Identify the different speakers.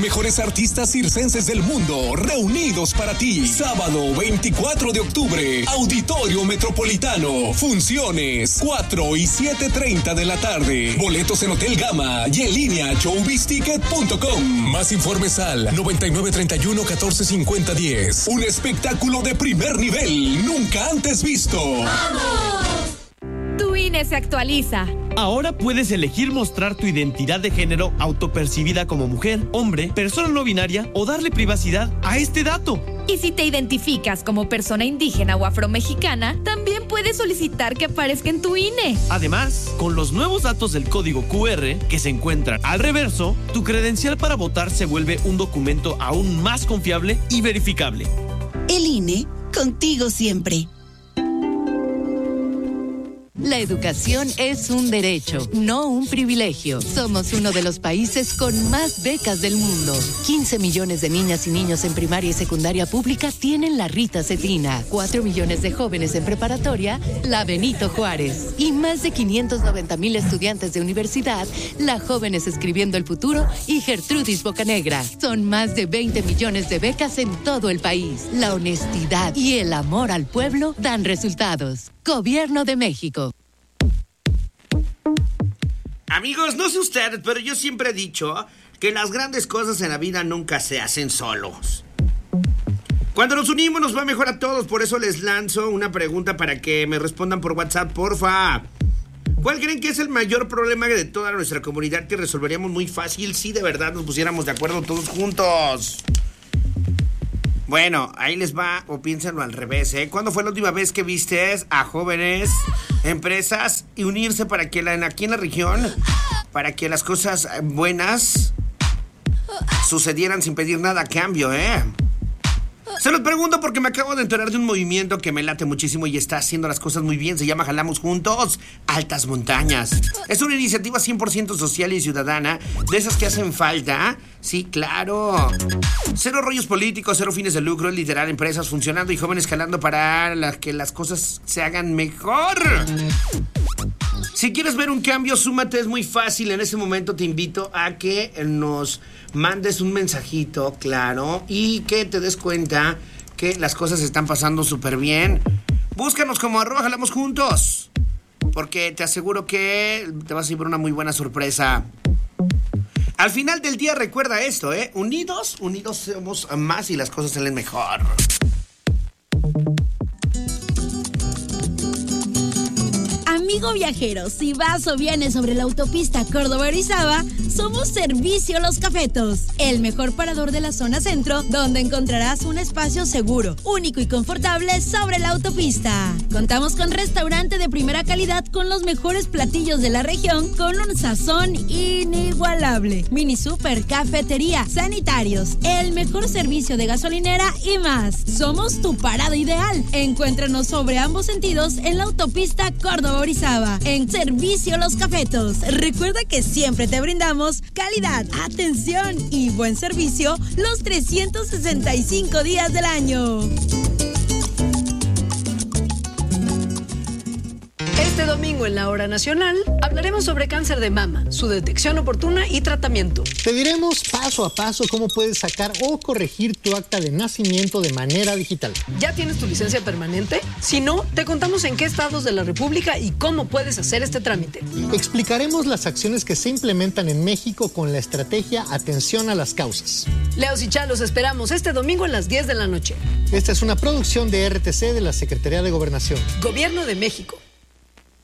Speaker 1: Mejores artistas circenses del mundo reunidos para ti. Sábado 24 de octubre, Auditorio Metropolitano. Funciones 4 y 7:30 de la tarde. Boletos en Hotel Gama y en línea showbizticket.com. Más informes al 9931-145010. Un espectáculo de primer nivel, nunca antes visto.
Speaker 2: ¡Vamos! Tu INE se actualiza.
Speaker 3: Ahora puedes elegir mostrar tu identidad de género autopercibida como mujer, hombre, persona no binaria o darle privacidad a este dato.
Speaker 2: Y si te identificas como persona indígena o afromexicana, también puedes solicitar que aparezca en tu INE.
Speaker 3: Además, con los nuevos datos del código QR que se encuentran al reverso, tu credencial para votar se vuelve un documento aún más confiable y verificable.
Speaker 4: El INE, contigo siempre. La educación es un derecho, no un privilegio. Somos uno de los países con más becas del mundo. 15 millones de niñas y niños en primaria y secundaria pública tienen la Rita Cetina. 4 millones de jóvenes en preparatoria, la Benito Juárez. Y más de 590,000 estudiantes de universidad, la Jóvenes Escribiendo el Futuro y Gertrudis Bocanegra. Son más de 20 millones de becas en todo el país. La honestidad y el amor al pueblo dan resultados. Gobierno de México.
Speaker 5: Amigos, no sé ustedes, pero yo siempre he dicho que las grandes cosas en la vida nunca se hacen solos. Cuando nos unimos nos va mejor a todos, por eso les lanzo una pregunta para que me respondan por WhatsApp, porfa. ¿Cuál creen que es el mayor problema de toda nuestra comunidad que resolveríamos muy fácil si de verdad nos pusiéramos de acuerdo todos juntos? Bueno, ahí les va, o piénsenlo al revés, ¿eh? ¿Cuándo fue la última vez que viste a jóvenes, empresas y unirse para que aquí en la región, para que las cosas buenas sucedieran sin pedir nada a cambio, eh? Se los pregunto porque me acabo de enterar de un movimiento que me late muchísimo y está haciendo las cosas muy bien. Se llama Jalamos Juntos Altas Montañas. Es una iniciativa 100% social y ciudadana, de esas que hacen falta. Sí, claro. Cero rollos políticos, cero fines de lucro, es literal, empresas funcionando y jóvenes jalando para que las cosas se hagan mejor. Si quieres ver un cambio, súmate, es muy fácil. En ese momento te invito a que nos mandes un mensajito, claro, y que te des cuenta que las cosas están pasando súper bien. Búscanos como @jalamos_juntos, porque te aseguro que te vas a llevar una muy buena sorpresa. Al final del día recuerda esto, unidos somos más y las cosas salen mejor.
Speaker 6: Amigo viajero, si vas o vienes sobre la autopista Córdoba-Orizaba, somos Servicio Los Cafetos, el mejor parador de la zona centro, donde encontrarás un espacio seguro, único y confortable sobre la autopista. Contamos con restaurante de primera calidad con los mejores platillos de la región, con un sazón inigualable. Mini super, cafetería, sanitarios, el mejor servicio de gasolinera y más. Somos tu parada ideal. Encuéntranos sobre ambos sentidos en la autopista Córdoba-Orizaba, en Servicio Los Cafetos. Recuerda que siempre te brindamos calidad, atención y buen servicio los 365 días del año.
Speaker 7: Este domingo en la Hora Nacional hablaremos sobre cáncer de mama, su detección oportuna y tratamiento.
Speaker 8: Te diremos paso a paso cómo puedes sacar o corregir tu acta de nacimiento de manera digital.
Speaker 7: ¿Ya tienes tu licencia permanente? Si no, te contamos en qué estados de la República y cómo puedes hacer este trámite.
Speaker 8: Explicaremos las acciones que se implementan en México con la estrategia Atención a las Causas.
Speaker 7: Leos y Chalos esperamos este domingo a las 10 de la noche.
Speaker 8: Esta es una producción de RTC de la Secretaría de Gobernación.
Speaker 7: Gobierno de México.